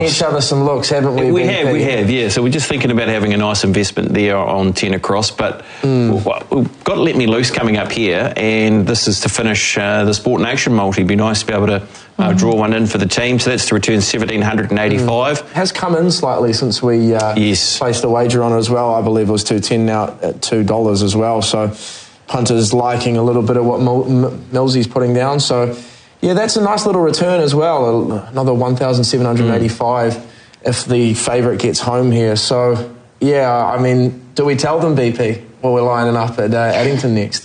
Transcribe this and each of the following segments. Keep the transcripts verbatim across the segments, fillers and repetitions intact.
each other some looks, haven't we? We have, we have, yeah. So we're just thinking about having a nice investment there on ten across, but mm. we've got Let Me Loose coming up here, and this is to finish uh, the Sport Nation multi. It'd be nice to be able to uh, mm. draw one in for the team, so that's to return one thousand seven hundred eighty-five. Mm. Has come in slightly since we uh, yes. placed a wager on it as well. I believe it was two ten now at two dollars as well, so punters liking a little bit of what Mil- Millsy's putting down, so... Yeah, that's a nice little return as well, another one thousand seven hundred eighty-five mm. if the favourite gets home here. So, yeah, I mean, do we tell them, B P, while we're lining up at uh, Addington next?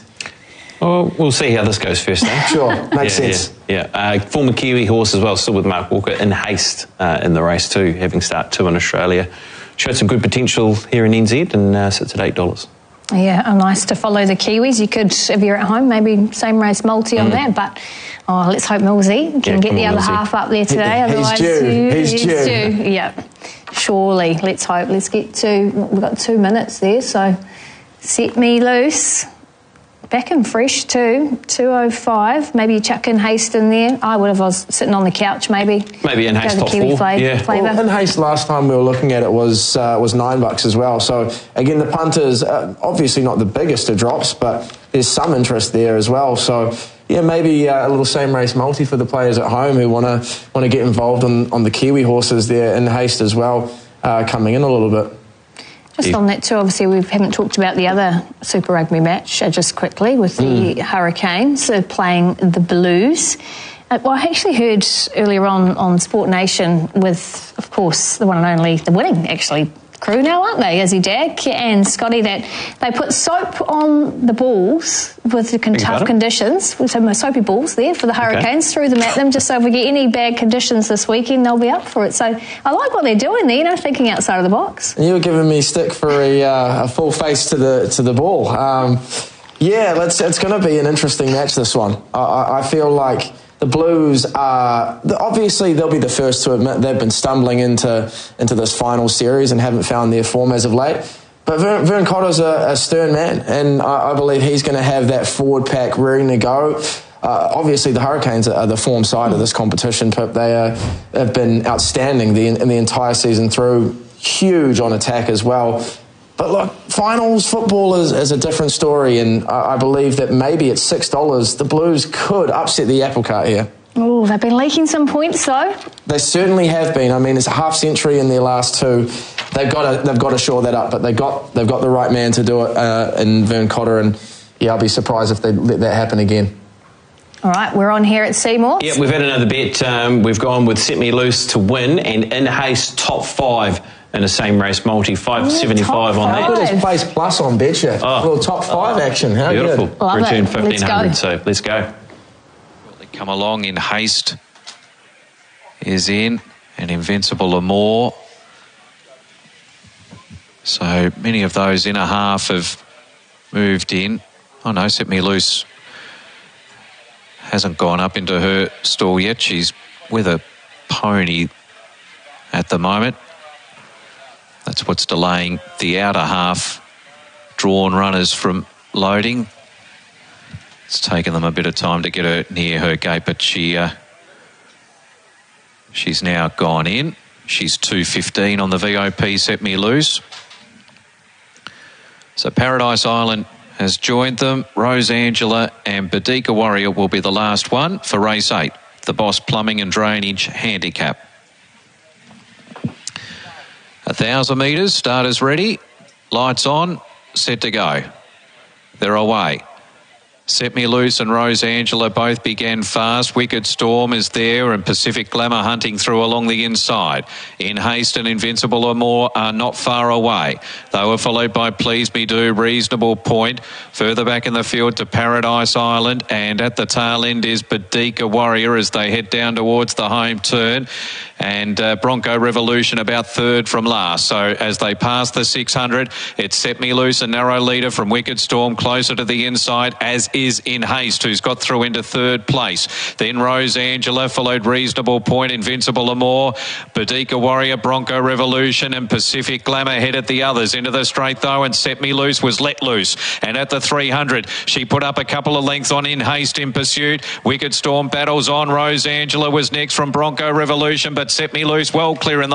Oh, we'll see how this goes first, eh? Sure, makes yeah, sense. Yeah, yeah. Uh, former Kiwi horse as well, still with Mark Walker, in haste uh, in the race too, having start two in Australia. Showed some good potential here in N Z and uh, sits at eight dollars. Yeah, nice to follow the Kiwis. You could, if you're at home, maybe same race multi on mm. that, but oh, let's hope Millsy can yeah, get the on, other Millsy. half up there today. He, Otherwise, he's due. You, he's, he's due. due. Yeah, surely. Let's hope. Let's get to. We've got two minutes there, so Set Me Loose. Back and fresh too, two oh five. Maybe you chuck in Haste in there. I would if I was sitting on the couch, maybe. Maybe in Haste top Kiwi four. Flavor. Yeah. Well, in Haste last time we were looking at it was uh, was nine bucks as well. So again, the punters uh, obviously not the biggest of drops, but there's some interest there as well. So yeah, maybe uh, a little same race multi for the players at home who want to want to get involved on on the Kiwi horses there in Haste as well, uh, coming in a little bit. Just on that too, obviously we haven't talked about the other Super Rugby match uh, just quickly with the mm. Hurricanes uh, playing the Blues. Uh, well, I actually heard earlier on on Sport Nation with, of course, the one and only, the winning actually crew now, aren't they? Izzy Dag and Scotty, that they put soap on the balls with the con- tough conditions, with some soapy balls there for the Hurricanes, okay. threw them at them just so if we get any bad conditions this weekend, they'll be up for it. So I like what they're doing there, you know, thinking outside of the box. You were giving me stick for a, uh, a full face to the to the ball. Um, yeah, let's, it's going to be an interesting match, this one. I, I feel like the Blues are, obviously they'll be the first to admit they've been stumbling into into this final series and haven't found their form as of late. But Vern, Vern Cotter's a, a stern man, and I, I believe he's going to have that forward pack ready to go. Uh, obviously the Hurricanes are the form side of this competition, but they are, have been outstanding the, in the entire season through, huge on attack as well. But look, finals football is, is a different story, and I, I believe that maybe at six dollars, the Blues could upset the apple cart here. Oh, they've been leaking some points though. They certainly have been. I mean, it's a half century in their last two. They've got to, they've got to shore that up, but they got they've got the right man to do it uh, in Vern Cotter, and yeah, I'll be surprised if they let that happen again. All right, we're on here at Seymour. Yeah, we've had another bet. Um, we've gone with Set Me Loose to win and In Haste top five. In the same race multi, five seventy-five on that. How good is Place Plus on Betcha? Oh, a little top five action. How beautiful. Good. Love Return it. fifteen hundred, so let's go. They come along in Haste. Is in, and Invincible Amore. So many of those in a half have moved in. Oh no, Set Me Loose hasn't gone up into her stall yet. She's with a pony at the moment. That's what's delaying the outer half drawn runners from loading. It's taken them a bit of time to get her near her gate, but she uh, she's now gone in. She's two fifteen on the V O P Set Me Loose. So Paradise Island has joined them. Rose Angela and Boudica Warrior will be the last one for race eight, the Boss Plumbing and Drainage Handicap. A thousand metres, starters ready, lights on, set to go. They're away. Set Me Loose and Rose Angela both began fast. Wicked Storm is there and Pacific Glamour hunting through along the inside. In Haste and Invincible Amore are not far away. They were followed by Please Me Do, Reasonable Point. Further back in the field to Paradise Island, and at the tail end is Boudica Warrior as they head down towards the home turn. And uh, Bronco Revolution about third from last. So as they pass the six hundred, it's Set Me Loose, a narrow leader from Wicked Storm closer to the inside, as is In Haste, who's got through into third place. Then Rose Angela, followed Reasonable Point, Invincible Amour, Boudica Warrior, Bronco Revolution and Pacific Glamour head at the others. Into the straight though, and Set Me Loose was let loose. And at the three hundred, she put up a couple of lengths on In Haste in pursuit. Wicked Storm battles on. Rose Angela was next from Bronco Revolution, but Set Me Loose well clear in the